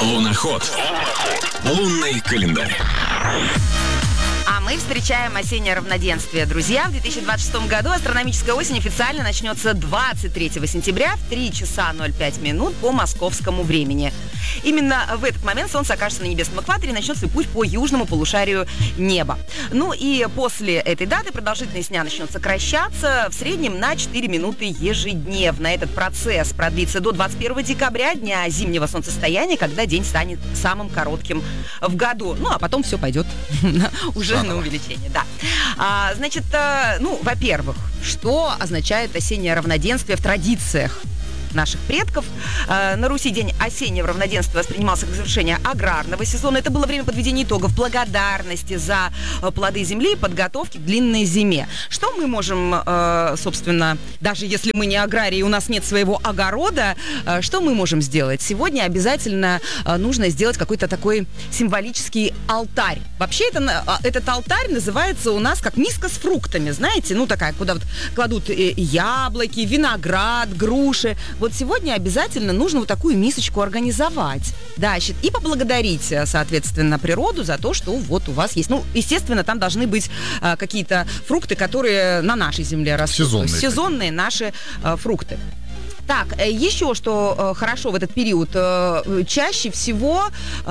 Луноход. Лунный календарь. А мы встречаем осеннее равноденствие. Друзья, в 2026 году астрономическая осень официально начнется 23 сентября в 3 часа 05 минут по московскому времени. Именно в этот момент Солнце окажется на небесном экваторе и начнет свой путь по южному полушарию неба. Ну и после этой даты продолжительность дня начнет сокращаться в среднем на 4 минуты ежедневно. Этот процесс продлится до 21 декабря, дня зимнего солнцестояния, когда день станет самым коротким в году. Ну а потом все пойдет уже на увеличение. Да. Значит, во-первых, что означает осеннее равноденствие в традициях наших предков? На Руси день осеннего равноденствия воспринимался как завершение аграрного сезона. Это было время подведения итогов, благодарности за плоды земли и подготовки к длинной зиме. Что мы можем, собственно, даже если мы не аграрии, у нас нет своего огорода, что мы можем сделать? Сегодня обязательно нужно сделать какой-то такой символический алтарь. Вообще этот алтарь называется у нас как миска с фруктами, знаете, такая, куда вот кладут яблоки, виноград, груши. Вот сегодня обязательно нужно вот такую мисочку организовать, да, и поблагодарить, соответственно, природу за то, что вот у вас есть. Естественно, там должны быть какие-то фрукты, которые на нашей земле растут. Сезонные наши фрукты. Так, еще что хорошо в этот период, чаще всего,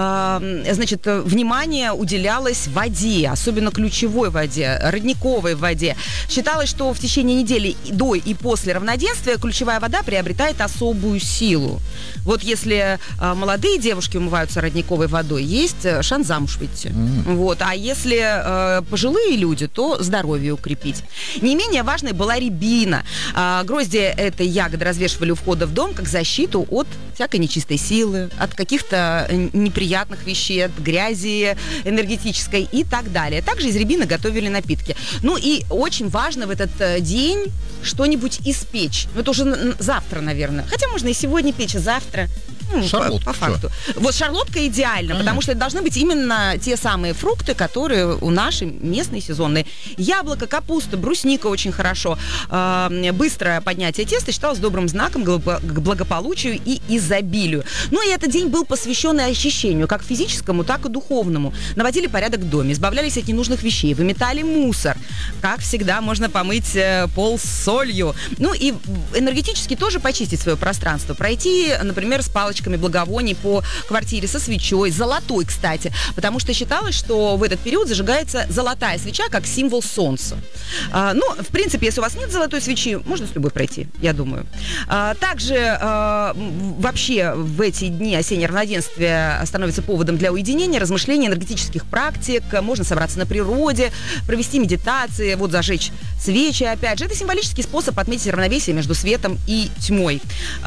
внимание уделялось воде, особенно ключевой воде, родниковой воде. Считалось, что в течение недели до и после равноденствия ключевая вода приобретает особую силу. Вот если молодые девушки умываются родниковой водой, есть шанс замуж выйти. Вот. А если пожилые люди, то здоровье укрепить. Не менее важной была рябина. Грозди этой ягоды развешивали у входа в дом как защиту от всякой нечистой силы, от каких-то неприятных веществ, грязи энергетической и так далее. Также из рябины готовили напитки. И очень важно в этот день что-нибудь испечь. Это уже завтра, наверное. Хотя можно и сегодня печь, и завтра. Шарлотка. По факту. Вот шарлотка идеально, потому что это должны быть именно те самые фрукты, которые у нашей местной сезонные. Яблоко, капуста, брусника очень хорошо. Быстрое поднятие теста считалось добрым знаком к благополучию и изобилию. И этот день был посвящен и очищению, как физическому, так и духовному. Наводили порядок в доме, избавлялись от ненужных вещей, выметали мусор. Как всегда, можно помыть пол с солью. И энергетически тоже почистить свое пространство. Пройти, например, с палочкой благовоний по квартире со свечой, золотой, кстати, потому что считалось, что в этот период зажигается золотая свеча как символ солнца. В принципе, если у вас нет золотой свечи, можно с любой пройти, я думаю. Также вообще в эти дни осеннее равноденствие становится поводом для уединения, размышления, энергетических практик, можно собраться на природе, провести медитации, зажечь свечи, опять же. Это символический способ отметить равновесие между светом и тьмой.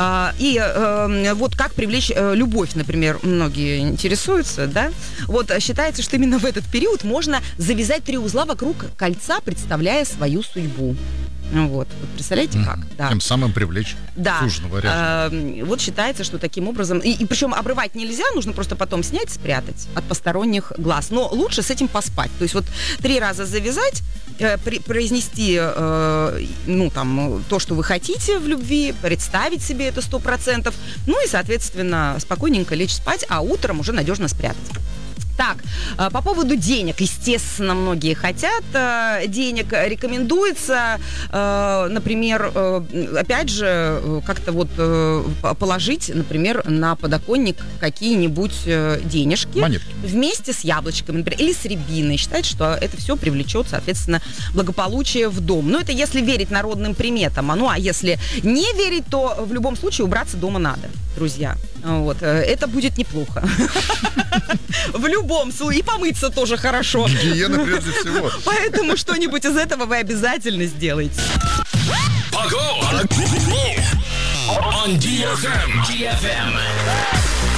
Как привлечь любовь, например, многие интересуются, да? Считается, что именно в этот период можно завязать 3 узла вокруг кольца, представляя свою судьбу. Представляете, как? Да. Тем самым привлечь суженого ряженого. Считается, что таким образом... И причем обрывать нельзя, нужно просто потом снять, спрятать от посторонних глаз. Но лучше с этим поспать. То есть 3 раза завязать, произнести то, что вы хотите в любви, представить себе это 100%, и, соответственно, спокойненько лечь спать, а утром уже надежно спрятать. Так, по поводу денег, естественно, многие хотят денег, рекомендуется, например, опять же, как-то положить, например, на подоконник какие-нибудь денежки. Монетки. Вместе с яблочками, например, или с рябиной. Считают, что это все привлечет, соответственно, благополучие в дом. Это если верить народным приметам. А если не верить, то в любом случае убраться дома надо, друзья. Это будет неплохо. В любом случае. И помыться тоже хорошо. Гигиена прежде всего. Поэтому что-нибудь из этого вы обязательно сделаете. Погода! On DFM.